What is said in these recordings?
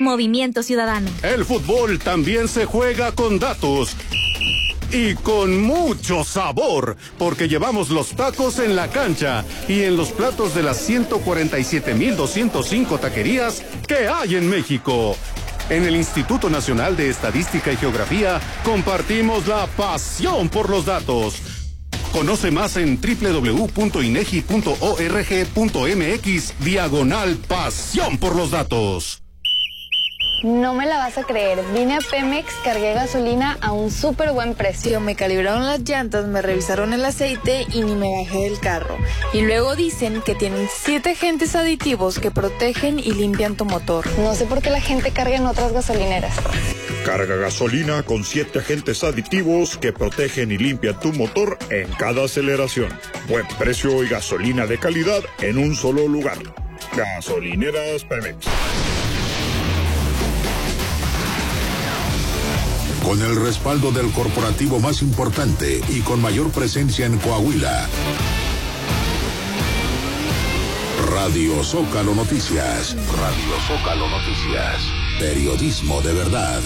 Movimiento Ciudadano. El fútbol también se juega con datos. Y con mucho sabor, porque llevamos los tacos en la cancha y en los platos de las 147,205 taquerías que hay en México. En el Instituto Nacional de Estadística y Geografía compartimos la pasión por los datos. Conoce más en www.inegi.org.mx/pasión por los datos. No me la vas a creer, vine a Pemex, cargué gasolina a un súper buen precio. Me calibraron las llantas, me revisaron el aceite y ni me bajé del carro. Y luego dicen que tienen 7 agentes aditivos que protegen y limpian tu motor. No sé por qué la gente carga en otras gasolineras. Carga gasolina con 7 agentes aditivos que protegen y limpian tu motor en cada aceleración. Buen precio y gasolina de calidad en un solo lugar. Gasolineras Pemex. Con el respaldo del corporativo más importante y con mayor presencia en Coahuila. Radio Zócalo Noticias. Radio Zócalo Noticias. Periodismo de verdad.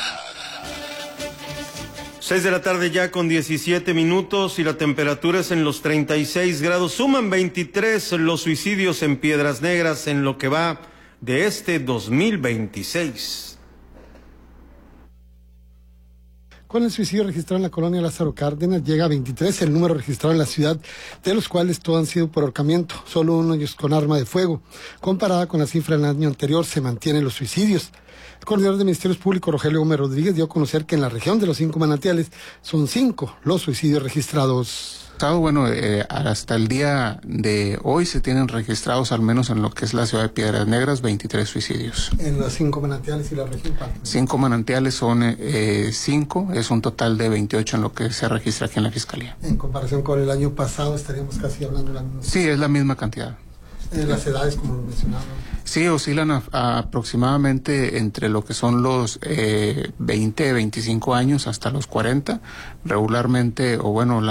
6 de la tarde ya con 17 minutos y la temperatura es en los 36 grados. Suman 23 los suicidios en Piedras Negras en lo que va de este 2026. Con el suicidio registrado en la colonia Lázaro Cárdenas, llega a 23 el número registrado en la ciudad, de los cuales todos han sido por ahorcamiento, solo uno es con arma de fuego. Comparada con la cifra del año anterior, se mantienen los suicidios. El coordinador de Ministerios Públicos, Rogelio Gómez Rodríguez, dio a conocer que en la región de los 5 manantiales son 5 los suicidios registrados. Bueno, hasta el día de hoy se tienen registrados, al menos en lo que es la ciudad de Piedras Negras, 23 suicidios. ¿En los 5 manantiales y la región? 5 manantiales son 5, es un total de 28 en lo que se registra aquí en la Fiscalía. En comparación con el año pasado, estaríamos casi hablando de la misma. Sí, es la misma cantidad. Las edades, como lo mencionaba. Sí, oscilan aproximadamente entre lo que son los 20, 25 años hasta los 40. Regularmente,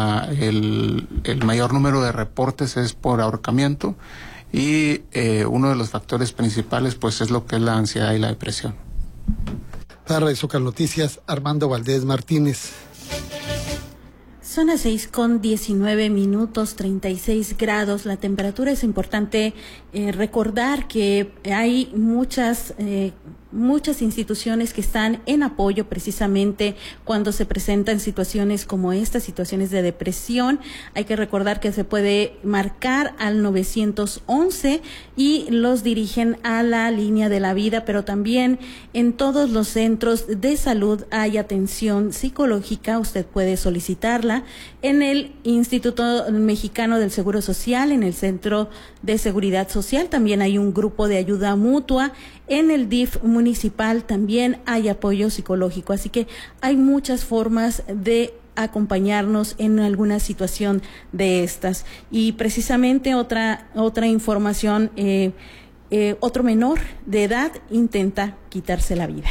el mayor número de reportes es por ahorcamiento y uno de los factores principales pues es lo que es la ansiedad y la depresión. Para Radio Zócalo Noticias, Armando Valdés Martínez. Son las 6:19, 36 grados. La temperatura. Es importante recordar que hay muchas instituciones que están en apoyo precisamente cuando se presentan situaciones como estas, situaciones de depresión. Hay que recordar que se puede marcar al 911 y los dirigen a la línea de la vida, pero también en todos los centros de salud hay atención psicológica. Usted puede solicitarla en el Instituto Mexicano del Seguro Social, en el Centro de Seguridad Social. También hay un grupo de ayuda mutua. En el DIF municipal también hay apoyo psicológico, así que hay muchas formas de acompañarnos en alguna situación de estas. Y precisamente otra información, otro menor de edad intenta quitarse la vida.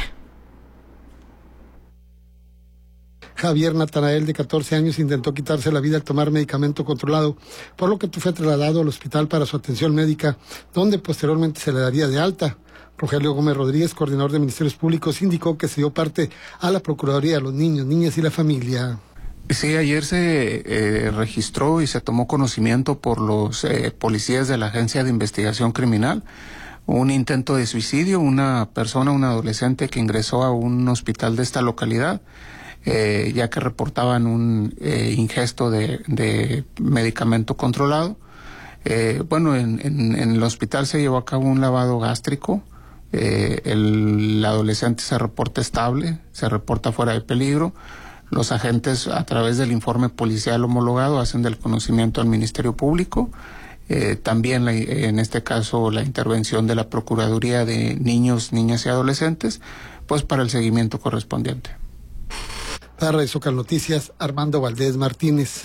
Javier Natanael, de 14 años, intentó quitarse la vida al tomar medicamento controlado, por lo que fue trasladado al hospital para su atención médica, donde posteriormente se le daría de alta. Rogelio Gómez Rodríguez, coordinador de Ministerios Públicos, indicó que se dio parte a la Procuraduría de los Niños, Niñas y la Familia. Sí, ayer se registró y se tomó conocimiento por los policías de la Agencia de Investigación Criminal un intento de suicidio, una adolescente que ingresó a un hospital de esta localidad, ya que reportaban un ingesto de medicamento controlado. En el hospital se llevó a cabo un lavado gástrico. El adolescente se reporta estable, se reporta fuera de peligro. Los agentes, a través del informe policial homologado, hacen del conocimiento al Ministerio Público. También en este caso la intervención de la Procuraduría de Niños, Niñas y Adolescentes, pues para el seguimiento correspondiente. Para Radio Zócalo Noticias, Armando Valdés Martínez.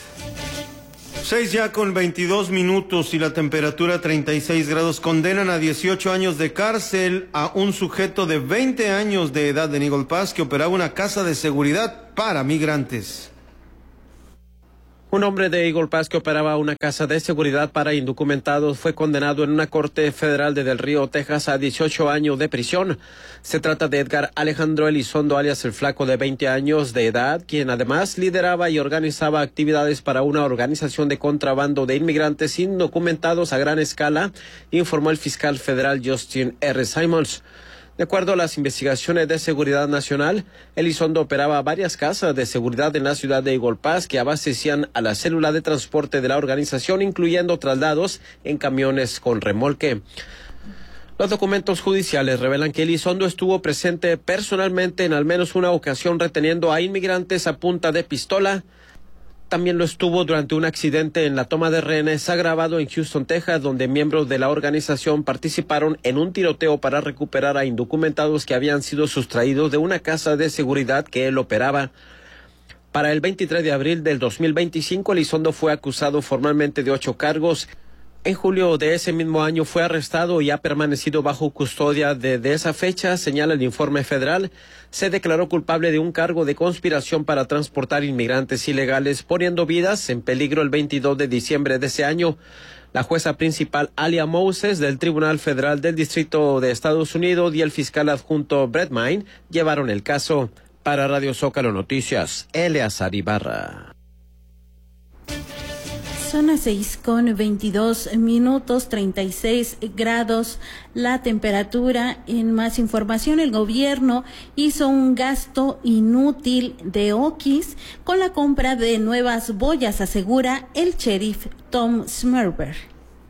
6:22 y la temperatura 36 grados. Condenan a 18 años de cárcel a un sujeto de 20 años de edad en Eagle Pass que operaba una casa de seguridad para migrantes. Un hombre de Eagle Pass que operaba una casa de seguridad para indocumentados fue condenado en una corte federal de Del Río, Texas, a 18 años de prisión. Se trata de Edgar Alejandro Elizondo, alias El Flaco, de 20 años de edad, quien además lideraba y organizaba actividades para una organización de contrabando de inmigrantes indocumentados a gran escala, informó el fiscal federal Justin R. Simons. De acuerdo a las investigaciones de seguridad nacional, Elizondo operaba varias casas de seguridad en la ciudad de Eagle Pass que abastecían a la célula de transporte de la organización, incluyendo traslados en camiones con remolque. Los documentos judiciales revelan que Elizondo estuvo presente personalmente en al menos una ocasión reteniendo a inmigrantes a punta de pistola. También lo estuvo durante un accidente en la toma de rehenes agravado en Houston, Texas, donde miembros de la organización participaron en un tiroteo para recuperar a indocumentados que habían sido sustraídos de una casa de seguridad que él operaba. Para el 23 de abril del 2025, Elizondo fue acusado formalmente de 8 cargos. En julio de ese mismo año fue arrestado y ha permanecido bajo custodia desde esa fecha, señala el informe federal. Se declaró culpable de un cargo de conspiración para transportar inmigrantes ilegales, poniendo vidas en peligro el 22 de diciembre de ese año. La jueza principal, Alia Moses, del Tribunal Federal del Distrito de Estados Unidos, y el fiscal adjunto Brett Mine llevaron el caso. Para Radio Zócalo Noticias, Eleazar Ibarra. Son las 6:22, 36 grados la temperatura. En más información, el gobierno hizo un gasto inútil de Oquis con la compra de nuevas boyas, asegura el sheriff Tom Smurber.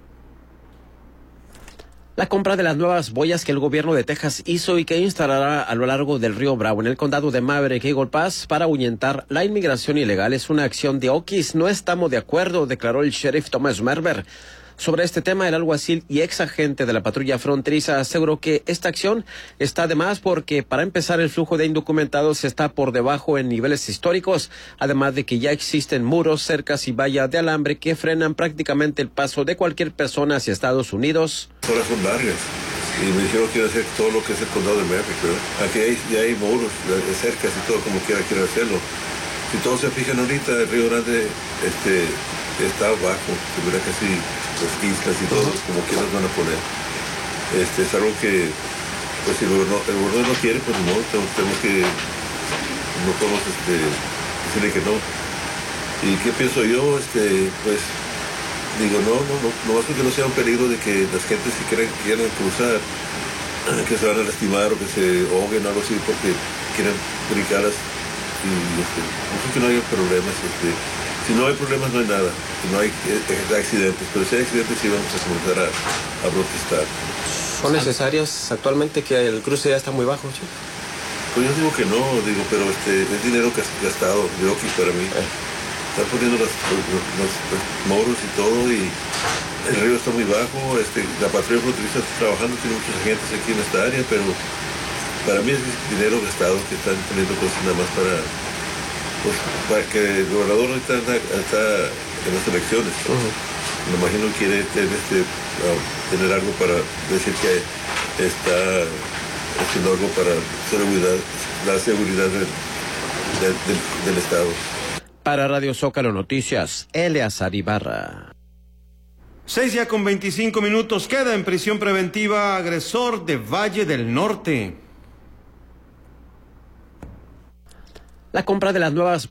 La compra de las nuevas boyas que el gobierno de Texas hizo y que instalará a lo largo del río Bravo en el condado de Maverick, Eagle Pass, para ahuyentar la inmigración ilegal es una acción de Oquis. No estamos de acuerdo, declaró el sheriff Thomas Merber. Sobre este tema, el alguacil y ex agente de la patrulla fronteriza aseguró que esta acción está de más porque, para empezar, el flujo de indocumentados está por debajo en niveles históricos, además de que ya existen muros, cercas y vallas de alambre que frenan prácticamente el paso de cualquier persona hacia Estados Unidos. Horas son largas y me dijeron que iba a hacer todo lo que es el condado de Maverick, ¿verdad? Aquí ya hay muros, cercas y todo como quiera hacerlo. Si todos se fijan ahorita, el Río Grande está bajo, se verá casi las islas y todo, como quieras van a poner. Es algo que, pues si el gobernador no quiere, pues no, tenemos que, no podemos decirle que no. ¿Y qué pienso yo? Pues digo, no más porque no sea un peligro de que las gentes si quieran cruzar, que se van a lastimar o que se ahoguen o algo así porque quieren brincarlas. Y no sé que no haya problemas. Si no hay problemas no hay nada, no hay accidentes, pero si hay accidentes sí vamos a comenzar a protestar. ¿Son necesarias actualmente que el cruce ya está muy bajo, ¿sí? Pues yo digo que no, pero es dinero gastado de Oquis para mí. Están poniendo los moros y todo y el río está muy bajo, la patrulla fronteriza está trabajando, tiene muchos agentes aquí en esta área, pero para mí es dinero gastado que están poniendo cosas nada más para que el gobernador ahorita está en las elecciones. Me imagino que quiere tener algo para decir que está haciendo algo para la seguridad del Estado. Para Radio Zócalo Noticias, Eleazar Ibarra. 6:25. Queda en prisión preventiva agresor de Valle del Norte. La compra de las nuevas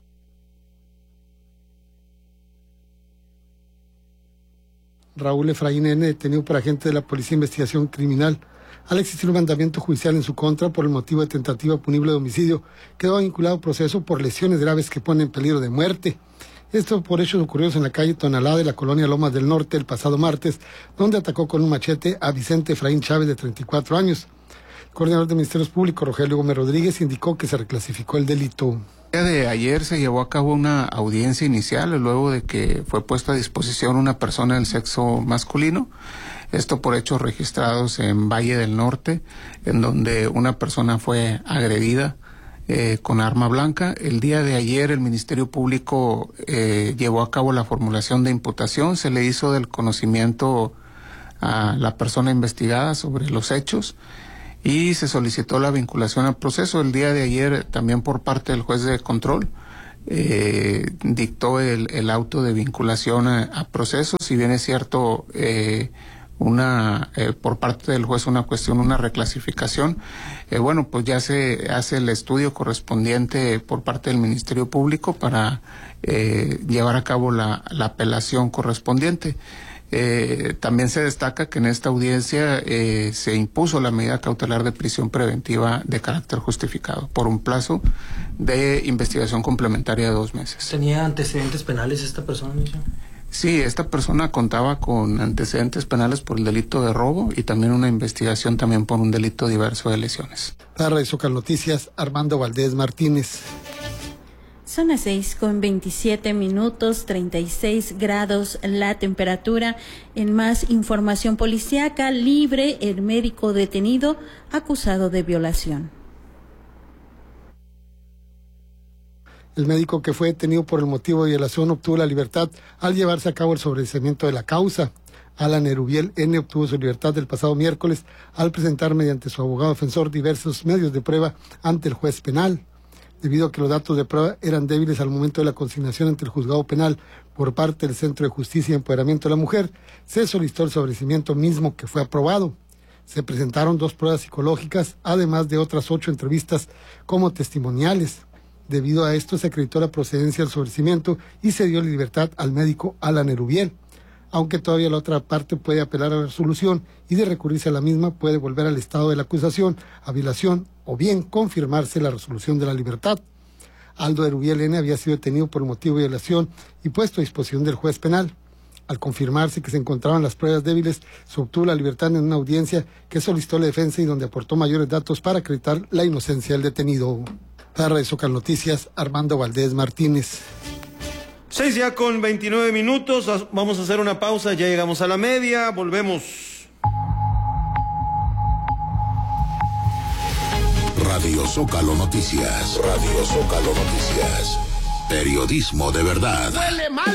Raúl Efraín N., detenido por agente de la Policía de Investigación Criminal. Al existir un mandamiento judicial en su contra por el motivo de tentativa punible de homicidio, quedó vinculado a proceso por lesiones graves que ponen en peligro de muerte. Esto por hechos ocurridos en la calle Tonalá de la colonia Lomas del Norte el pasado martes, donde atacó con un machete a Vicente Efraín Chávez, de 34 años. El coordinador de Ministerios Públicos, Rogelio Gómez Rodríguez, indicó que se reclasificó el delito. El día de ayer se llevó a cabo una audiencia inicial luego de que fue puesta a disposición una persona del sexo masculino. Esto por hechos registrados en Valle del Norte, en donde una persona fue agredida con arma blanca. El día de ayer el Ministerio Público llevó a cabo la formulación de imputación. Se le hizo del conocimiento a la persona investigada sobre los hechos y se solicitó la vinculación al proceso. El día de ayer también por parte del juez de control dictó el auto de vinculación a proceso. Si bien es cierto, por parte del juez una reclasificación, bueno, pues ya se hace el estudio correspondiente por parte del Ministerio Público para llevar a cabo la apelación correspondiente. También se destaca que en esta audiencia se impuso la medida cautelar de prisión preventiva de carácter justificado por un plazo de investigación complementaria de 2 meses. ¿Tenía antecedentes penales esta persona, Nicho? Sí, esta persona contaba con antecedentes penales por el delito de robo y también una investigación también por un delito diverso de lesiones. Para Radio Zócalo Noticias, Armando Valdés Martínez. Son las 6:27, 36 grados la temperatura. En más información policíaca, libre el médico detenido acusado de violación. El médico que fue detenido por el motivo de violación obtuvo la libertad al llevarse a cabo el sobreseimiento de la causa. Alan Erubiel N. obtuvo su libertad el pasado miércoles al presentar mediante su abogado defensor diversos medios de prueba ante el juez penal. Debido a que los datos de prueba eran débiles al momento de la consignación ante el juzgado penal por parte del Centro de Justicia y Empoderamiento de la Mujer, se solicitó el sobreseimiento mismo que fue aprobado. Se presentaron 2 pruebas psicológicas, además de otras 8 entrevistas como testimoniales. Debido a esto se acreditó la procedencia del sobreseimiento y se dio libertad al médico Alan Erubiel. Aunque todavía la otra parte puede apelar a la resolución y de recurrirse a la misma puede volver al estado de la acusación, a violación o bien confirmarse la resolución de la libertad. Aldo Erubiel N. había sido detenido por motivo de violación y puesto a disposición del juez penal. Al confirmarse que se encontraban las pruebas débiles, se obtuvo la libertad en una audiencia que solicitó la defensa y donde aportó mayores datos para acreditar la inocencia del detenido. Para Radio Zócalo Noticias, Armando Valdés Martínez. 6:29. Vamos a hacer una pausa, ya llegamos a la media, volvemos. Radio Zócalo Noticias. Radio Zócalo Noticias. Periodismo de verdad.